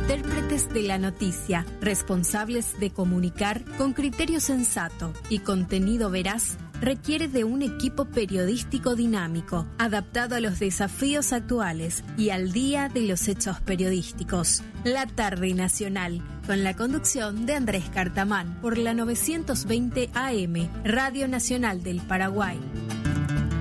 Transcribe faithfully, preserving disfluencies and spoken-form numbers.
intérpretes de la noticia, responsables de comunicar con criterio sensato y contenido veraz, requiere de un equipo periodístico dinámico, adaptado a los desafíos actuales y al día de los hechos periodísticos. La Tarde Nacional, con la conducción de Andrés Cartamán, por la novecientos veinte A M, Radio Nacional del Paraguay.